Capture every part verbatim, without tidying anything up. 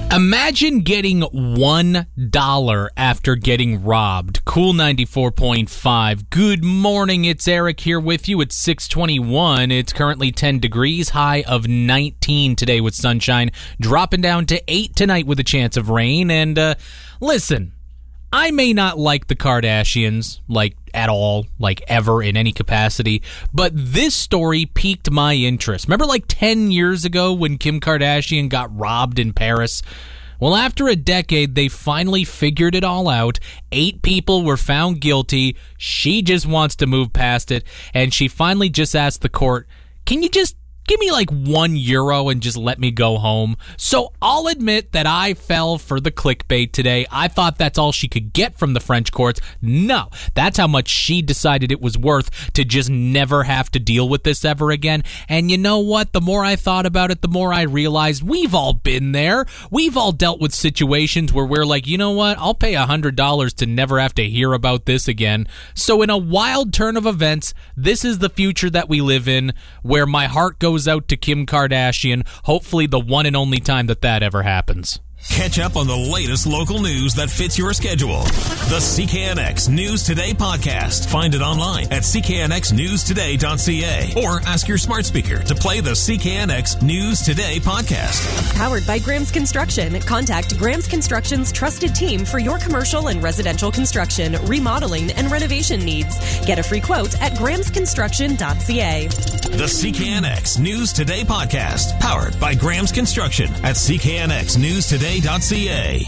Imagine getting one dollar after getting robbed. Cool ninety-four point five. Good morning, it's Eric here with you. It's six twenty-one. It's currently ten degrees, high of nineteen today with sunshine, dropping down to eight tonight with a chance of rain. And uh, listen, I may not like the Kardashians, like at all, like ever in any capacity, but this story piqued my interest. Remember like ten years ago when Kim Kardashian got robbed in Paris? Well, after a decade, they finally figured it all out. Eight people were found guilty. She just wants to move past it, and she finally just asked the court, can you just give me like one euro and just let me go home? So I'll admit that I fell for the clickbait today. I thought that's all she could get from the French courts. No, that's how much she decided it was worth to just never have to deal with this ever again. And you know what? The more I thought about it, the more I realized we've all been there. We've all dealt with situations where we're like, you know what? I'll pay one hundred dollars to never have to hear about this again. So in a wild turn of events, this is the future that we live in, where my heart goes out to Kim Kardashian, hopefully the one and only time that that ever happens. Catch up on the latest local news that fits your schedule. The C K N X News Today podcast. Find it online at c k n x news today dot c a or ask your smart speaker to play the C K N X News Today podcast. Powered by Graham's Construction. Contact Graham's Construction's trusted team for your commercial and residential construction, remodeling, and renovation needs. Get a free quote at grahams construction dot c a. The C K N X News Today podcast. Powered by Graham's Construction at c k n x news today dot c a.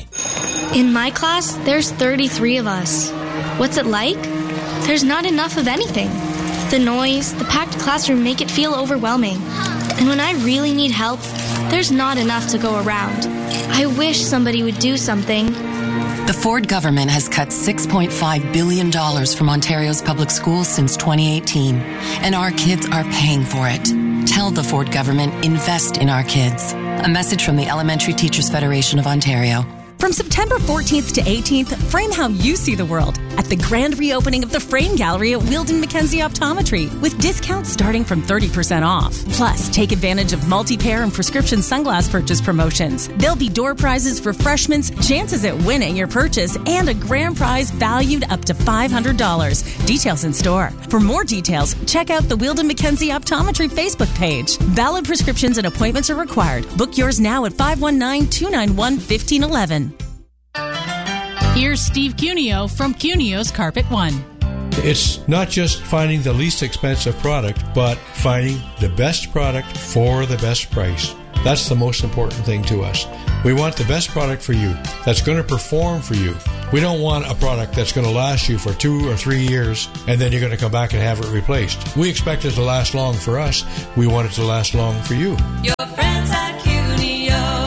In my class, there's thirty-three of us. What's it like? There's not enough of anything. The noise, the packed classroom make it feel overwhelming. And when I really need help, there's not enough to go around. I wish somebody would do something. The Ford government has cut six point five billion dollars from Ontario's public schools since twenty eighteen, and our kids are paying for it. Tell the Ford government, invest in our kids. A message from the Elementary Teachers Federation of Ontario. From September fourteenth to eighteenth, frame how you see the world at the grand reopening of the Frame Gallery at Weldon Mackenzie Optometry, with discounts starting from thirty percent off. Plus, take advantage of multi-pair and prescription sunglass purchase promotions. There'll be door prizes for freshmen, chances at winning your purchase, and a grand prize valued up to five hundred dollars. Details in store. For more details, check out the Weldon Mackenzie Optometry Facebook page. Valid prescriptions and appointments are required. Book yours now at five one nine, two nine one, one five one one. Here's Steve Cuneo from Cuneo's Carpet One. It's not just finding the least expensive product, but finding the best product for the best price. That's the most important thing to us. We want the best product for you, that's going to perform for you. We don't want a product that's going to last you for two or three years and then you're going to come back and have it replaced. We expect it to last long for us. We want it to last long for you. Your friends at Cuneo.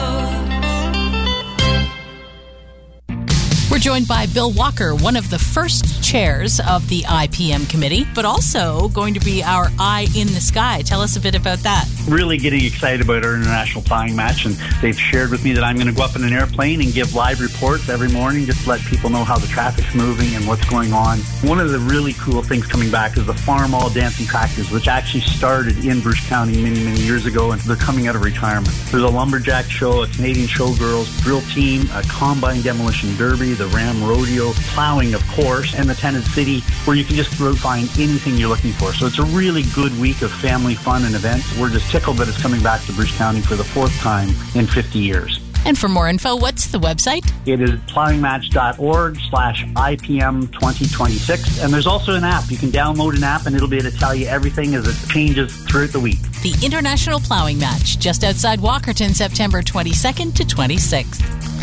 We're joined by Bill Walker, one of the first chairs of the I P M committee, but also going to be our eye in the sky. Tell us a bit about that. Really getting excited about our international plowing match, and they've shared with me that I'm going to go up in an airplane and give live reports every morning just to let people know how the traffic's moving and what's going on. One of the really cool things coming back is the Farm All Dancing Tractors, which actually started in Bruce County many, many years ago, and they're coming out of retirement. There's a lumberjack show, a Canadian Showgirls, drill team, a combine demolition derby, the Ram Rodeo, plowing, of course, and the Tenant City, where you can just find anything you're looking for. So it's a really good week of family fun and events. We're just tickled that it's coming back to Bruce County for the fourth time in fifty years. And for more info, what's the website? It is plowingmatch.org slash IPM 2026. And there's also an app. You can download an app and it'll be able to tell you everything as it changes throughout the week. The International Plowing Match, just outside Walkerton, September twenty-second to twenty-sixth.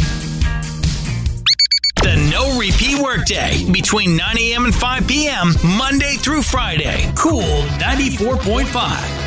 The No Repeat Workday between nine a.m. and five p.m. Monday through Friday. Cool ninety-four point five.